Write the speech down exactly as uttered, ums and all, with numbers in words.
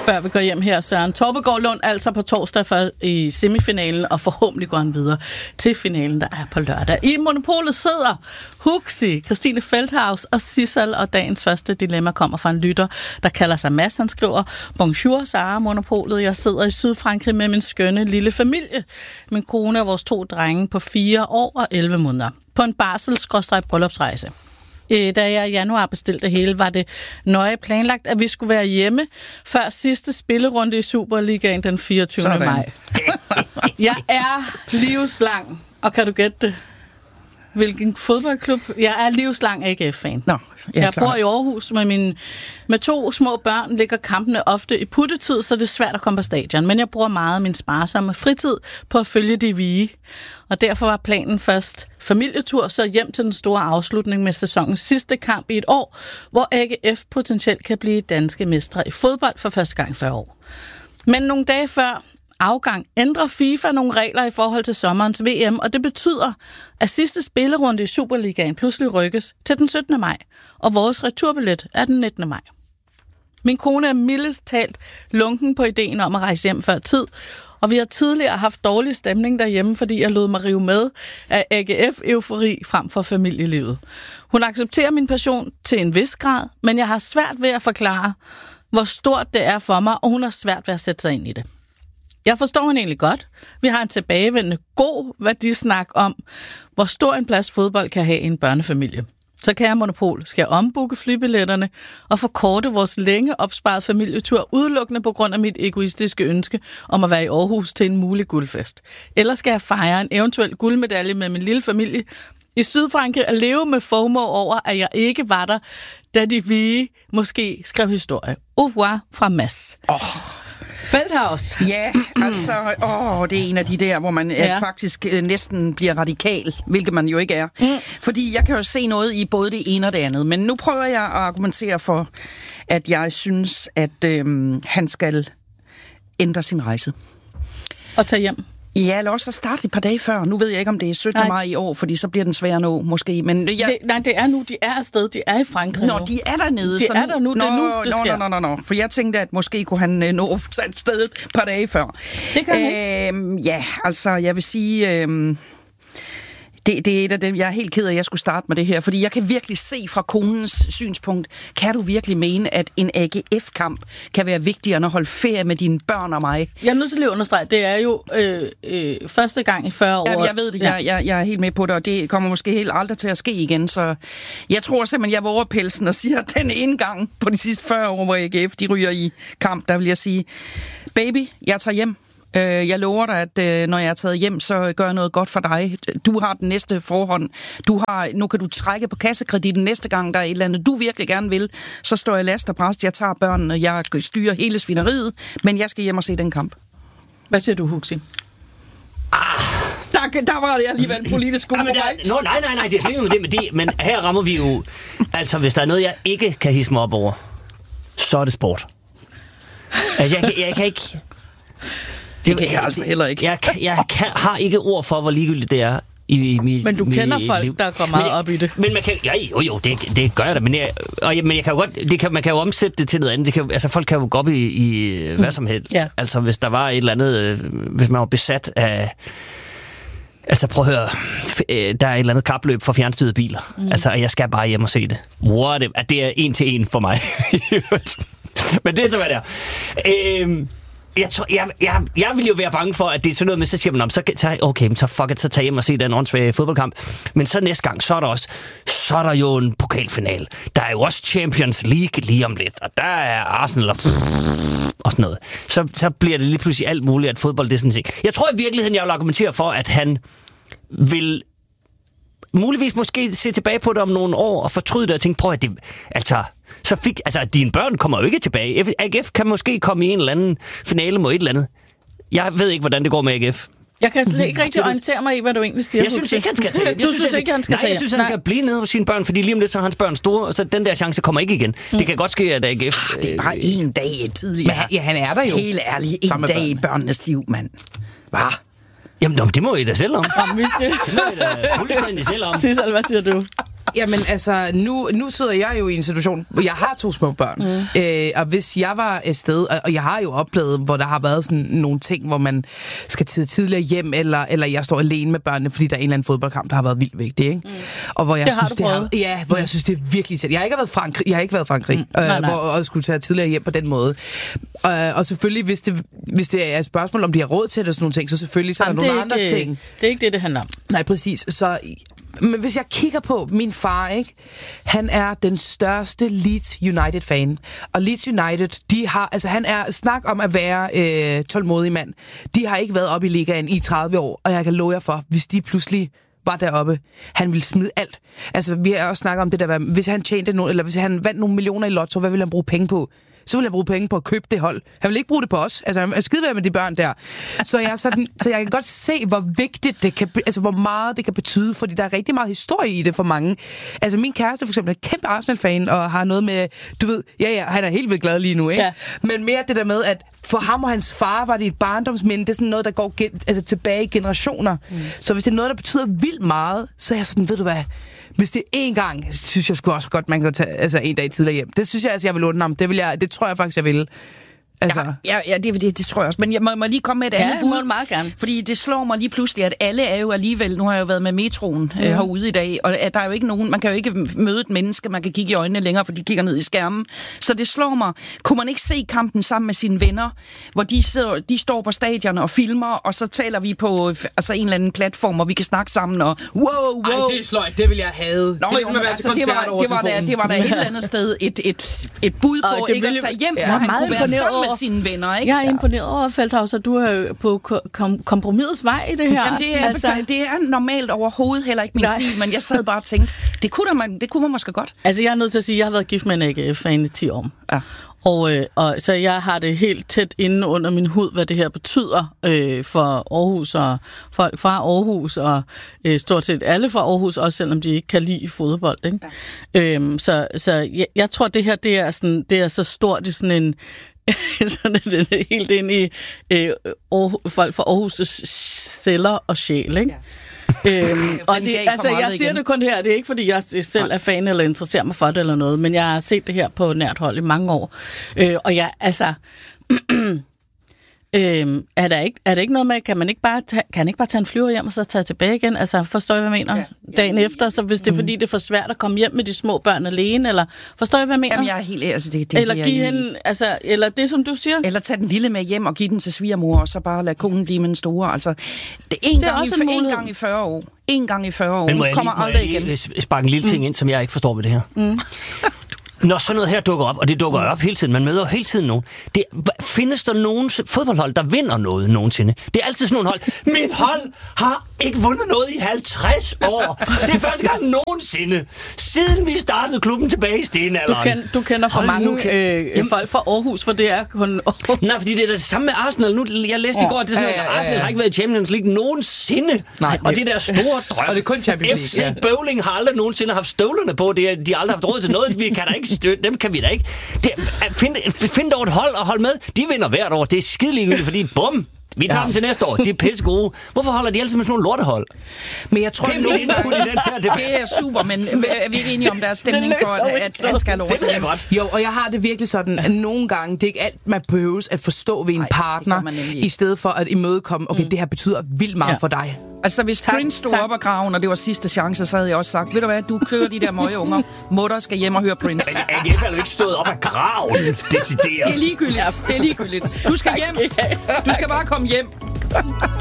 før vi går hjem her. Søren Torpegaard Lund altså på torsdag for i semifinalen, og forhåbentlig går han videre til finalen, der er på lørdag. I Monopolet sidder Huxi, Christine Feldhaus og Sissel, og dagens første dilemma kommer fra en lytter, der kalder sig Mads. Han skriver: Bonjour, Sara, Monopolet. Jeg sidder i Sydfrankrig med min skønne lille familie. Min kone og vores to drenge på fire år og elleve måneder. På en barsel-bryllupsrejse. Da jeg i januar bestilte det hele, var det nøje planlagt, at vi skulle være hjemme før sidste spillerunde i Superligaen den fireogtyvende maj. Jeg er livslang, og kan du gætte det? Hvilken fodboldklub? Jeg er livslang A G F-fan. Nå, ja, jeg klart. bor i Aarhus med, min, med to små børn, ligger kampene ofte i puttetid, så det er svært at komme på stadion. Men jeg bruger meget min sparsomme fritid på at følge de vige. Og derfor var planen først familietur, så hjem til den store afslutning med sæsonens sidste kamp i et år, hvor A G F potentielt kan blive danske mestre i fodbold for første gang i fyrre år. Men nogle dage før afgang ændrer FIFA nogle regler i forhold til sommerens V M, og det betyder, at sidste spillerunde i Superligaen pludselig rykkes til den syttende maj, og vores returbillet er den nittende maj. Min kone er mildest talt lunken på ideen om at rejse hjem før tid, og vi har tidligere haft dårlig stemning derhjemme, fordi jeg lod mig rive med af A G F-eufori frem for familielivet. Hun accepterer min passion til en vis grad, men jeg har svært ved at forklare, hvor stort det er for mig, og hun har svært ved at sætte sig ind i det. Jeg forstår hende egentlig godt. Vi har en tilbagevendende god værdisnak om, hvor stor en plads fodbold kan have i en børnefamilie. Så kære Monopol, skal jeg ombooke flybilletterne og forkorte vores længe opsparede familietur udelukkende på grund af mit egoistiske ønske om at være i Aarhus til en mulig guldfest. Eller skal jeg fejre en eventuel guldmedalje med min lille familie i Sydfrankrig og leve med FOMO over, at jeg ikke var der, da de vige måske skrev historie. Au revoir fra Mads. Åh... Oh. Feldhaus. Ja, altså, åh, det er en af de der, hvor man ja. faktisk øh, næsten bliver radikal, hvilket man jo ikke er. Mm. Fordi jeg kan jo se noget i både det ene og det andet, men nu prøver jeg at argumentere for, at jeg synes, at øh, han skal ændre sin rejse. Og tage hjem. Ja, eller også starte et par dage før. Nu ved jeg ikke, om det er syttende maj i år, fordi så bliver den svær at nå, måske. Men jeg... det, nej, det er nu. De er afsted. De er i Frankrig Nå, nu. de er dernede. De så er der nu. Det er nu, det sker. Nå, nå, nå, nå. For jeg tænkte, at måske kunne han nå et sted et par dage før. Det kan han øhm, ikke. Ja, altså, jeg vil sige... Øhm, Det, det er et af dem, jeg er helt ked af, at jeg skulle starte med det her, fordi jeg kan virkelig se fra konens synspunkt, kan du virkelig mene, at en A G F-kamp kan være vigtigere end at holde ferie med dine børn og mig? Jeg er nødt til lige at understrege, det er jo øh, øh, første gang i fyrre år. Jamen, jeg ved det, ja. jeg, jeg, jeg er helt med på det, og det kommer måske helt aldrig til at ske igen, så jeg tror simpelthen, jeg våger pelsen og siger, at den ene gang på de sidste fyrre år, hvor A G F de ryger i kamp, der vil jeg sige, baby, jeg tager hjem. Jeg lover dig, at når jeg er taget hjem, så gør jeg noget godt for dig. Du har den næste forhånd. Du har, nu kan du trække på kassekreditten næste gang, der er et eller andet, du virkelig gerne vil. Så står jeg last og bræst. Jeg tager børnene, jeg styrer hele svineriet, men jeg skal hjem og se den kamp. Hvad siger du, Huxi? Ah, der, der var det alligevel politisk ja, no, Nej, nej, nej, det er slet ikke det med det. Men her rammer vi jo... Altså, hvis der er noget, jeg ikke kan hisse mig op over, så er det sport. Altså, jeg, jeg, jeg kan ikke... Det kan jeg altså heller ikke. Jeg, jeg kan, har ikke ord for, hvor ligegyldigt det er i, i mit Men du mit, kender mit folk, liv. der går meget men, op i det. Men man kan... Ja, jo, jo, det, det gør jeg da. Men jeg, og, men jeg kan jo godt... Det kan, man kan jo omsætte det til noget andet. Det kan, altså, folk kan jo gå op i, i mm. hvad som helst. Ja. Altså, hvis der var et eller andet... Hvis man var besat af... Altså, prøv at høre. Der er et eller andet kapløb for fjernstyrede biler. Mm. Altså, jeg skal bare hjem og se det. What it, det er en til en for mig. Men det er så, hvad det er. Øhm... Jeg, tror, jeg, jeg, jeg vil jo være bange for, at det er sådan noget med, så siger man, så, så, okay, så fuck it, så tager hjem og se den åndssvage fodboldkamp. Men så næste gang, så er der også, så er der jo en pokalfinal. Der er jo også Champions League lige om lidt, og der er Arsenal og, og sådan noget. Så, så bliver det lige pludselig alt muligt, at fodbold det er sådan set. Jeg tror i virkeligheden, jeg vil argumentere for, at han vil muligvis måske se tilbage på det om nogle år og fortryde det og tænke, prøv at det, altså... Så fik, altså, dine børn kommer jo ikke tilbage. A G F kan måske komme i en eller anden finale mod et eller andet. Jeg ved ikke, hvordan det går med A G F. Jeg kan slet ikke rigtig orientere mig i, hvad du egentlig siger. Jeg synes ikke, han skal tage. Du synes, synes ikke, han skal nej, tage? Jeg synes, han skal blive nede hos sine børn, fordi lige om lidt, så er hans børn store, og så den der chance kommer ikke igen. Mm. Det kan godt ske, at A G F... Ah, det er bare en dag tidligere. Men ja, han er der jo. Helt ærligt, en dag i børnenes liv, mand. Hvad? Jamen, det må I da selv om. Jamen, vi skal... Det må I da fuldstændig selv om. Sissel, hvad siger du? Jamen altså, nu, nu sidder jeg jo i en situation, hvor jeg har to små børn. Mm. Øh, og hvis jeg var afsted, og jeg har jo oplevet, hvor der har været sådan nogle ting, hvor man skal tid tidligere hjem, eller, eller jeg står alene med børnene, fordi der er en eller anden fodboldkamp, der har været vildt vigtig, ikke? Mm. Og hvor jeg det synes, har du det prøvet. har, ja, hvor mm. jeg synes, det er virkelig tæt. Jeg har ikke været i Frankrig, jeg har ikke været i Frankrig, mm. øh, nej, nej. hvor og skulle tage tidligere hjem på den måde. Øh, og selvfølgelig, hvis det, hvis det er et spørgsmål, om de har råd til det og sådan nogle ting, så selvfølgelig så er der nogle andre ikke, ting. Det er ikke det, det handler om. Nej, præcis. Så, men hvis jeg kigger på min far, ikke? Han er den største Leeds United-fan. Og Leeds United, de har, altså han er, snak om at være øh, tålmodig mand. De har ikke været oppe i ligaen i tredive år, og jeg kan love jer for, hvis de pludselig var deroppe, han ville smide alt. Altså, vi har også snakket om det der, hvis han tjente no, eller hvis han vandt nogle millioner i lotto, hvad ville han bruge penge på? Så vil jeg bruge penge på at købe det hold. Han vil ikke bruge det på os. Altså, han er skide værd med de børn der. Så jeg, sådan, så jeg kan godt se, hvor vigtigt det kan, altså hvor meget det kan betyde, fordi der er rigtig meget historie i det for mange. Altså, min kæreste for eksempel er kæmpe Arsenal-fan, og har noget med, du ved, ja, ja, han er helt vildt glad lige nu, ikke? Ja. Men mere det der med, at for ham og hans far var det et barndomsminde. Det er sådan noget, der går gen, altså, tilbage i generationer. Mm. Så hvis det er noget, der betyder vildt meget, så er jeg sådan, ved du hvad, hvis det er én gang, synes jeg sgu også godt, man kan tage altså, en dag tidligere hjem. Det synes jeg, altså, jeg vil undre ham. Det, vil jeg, det tror jeg faktisk, jeg vil. Altså. Ja, ja, ja det, det, det tror jeg også. Men jeg må, må lige komme med et ja, andet bud. Ja, meget gerne. Fordi det slår mig lige pludselig, at alle er jo alligevel... Nu har jeg jo været med metroen mm. øh, herude i dag, og der er jo ikke nogen... Man kan jo ikke møde et menneske, man kan kigge i øjnene længere, for de kigger ned i skærmen. Så det slår mig. Kunne man ikke se kampen sammen med sine venner, hvor de, sidder, de står på stadion og filmer, og så taler vi på altså, en eller anden platform, hvor vi kan snakke sammen, og wow, wow... Ej, det er sløjt. Det vil jeg have. Nå, det, jo, altså, det, var, det, var der, det var der et eller andet sted et, et, et bud på, ikke at tage hjem, ja. Hvor han kunne være sammen med sine venner, ikke? Jeg er imponeret over, Feldhaus, at du er jo på kom- kompromisets vej i det her. Jamen, det, er, altså, det er normalt overhovedet heller ikke min nej. Stil, men jeg sad bare og tænkte, det kunne, man, det kunne man måske godt. Altså, jeg er nødt til at sige, at jeg har været gift med en A G F-fan i ti år. Ja. Og, øh, og så jeg har det helt tæt inde under min hud, hvad det her betyder øh, for Aarhus og folk fra Aarhus, og øh, stort set alle fra Aarhus, også selvom de ikke kan lide fodbold. Ikke? Ja. Øhm, så så jeg, jeg tror, det her det er, sådan, det er så stort i sådan en sådan det er helt ind i øh, Aarhus, folk fra Aarhus' celler og sjæl, ikke? Ja. Øhm, og det, altså, jeg siger igen. Det kun her, det er ikke fordi jeg selv er fan eller interesserer mig for det eller noget, men jeg har set det her på nært hold i mange år. Øh, og jeg, altså... Øhm, er, der ikke, er der ikke noget med, kan man ikke bare tage, kan han ikke bare tage en flyver hjem og så tage tilbage igen? Altså, forstår jeg, hvad jeg mener? Ja, dagen ja, efter, så hvis det er fordi, det er for svært at komme hjem med de små børn alene, eller forstår jeg, hvad jeg mener? Jamen, jeg er helt... Altså, det, det, eller give hende, altså, eller det, som du siger? Eller tage den lille med hjem og give den til svigermor, og så bare lade konen blive med den store. Altså, det er en, det er gang, i, en gang i fyrre år. En gang i fyrre år. Men må jeg kommer lige, må aldrig jeg lige igen. sparke en lille ting mm. ind, som jeg ikke forstår ved det her? Mm. Når sådan noget her dukker op, og det dukker mm. op hele tiden, man møder hele tiden nogen. Det, findes der nogen fodboldhold, der vinder noget nogensinde? Det er altid sådan nogle hold. Mit hold har ikke vundet noget i halvtreds år. Det er første gang nogensinde, siden vi startede klubben tilbage i stenalderen. Du, kend, du kender for mange nu, øh, jamen, folk fra Aarhus, for det er kun Aarhus. Nej, fordi det er det samme med Arsenal. Nu, jeg læste ja. i går, at det er sådan, ja, ja, ja, ja. Arsenal har ikke været i Champions League nogensinde. Nej, og det der store drøm. Og det er kun Champions League. F C ja. Bowling har aldrig nogensinde haft støvlerne på. Det er, de har aldrig haft råd til noget. Vi kan da ikke støtte. Dem kan vi da ikke. Det, find, find dog et hold og hold med. De vinder hvert år. Det er skideligegyldigt, fordi bum, vi tager ja. dem til næste år. De er pisse gode. Hvorfor holder de altid med sådan nogle lortehold? Men jeg tror, det er nu, i den her debat. Det er super, men er vi ikke enige om, der er stemning for, at, at han skal have lov til det? Jo, og jeg har det virkelig sådan, at nogle gange, det er ikke alt, man behøves at forstå ved en Ej, partner, i stedet for at imødekomme, okay, mm. det her betyder vildt meget ja. for dig. Altså, hvis tak, Prince stod tak. op af graven, og det var sidste chance, så havde jeg også sagt, ved du hvad, du kører de der møgeunger, mutter skal hjem og høre Prince. Men A G F er jo ikke stået op af graven, decideret. Det er ligegyldigt, det er ligegyldigt. Du skal hjem, du skal bare komme hjem.